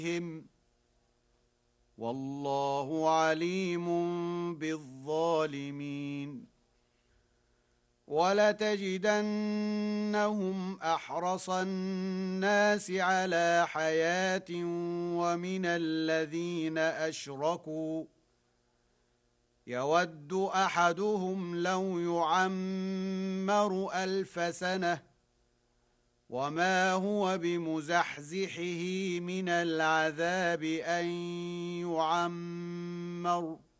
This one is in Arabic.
والله عليم بالظالمين. ولتجدنهم أحرص الناس على حياة ومن الذين أشركوا يود أحدهم لو يعمر 1000 سنة وما هو بمزحزحه من العذاب أن يعمر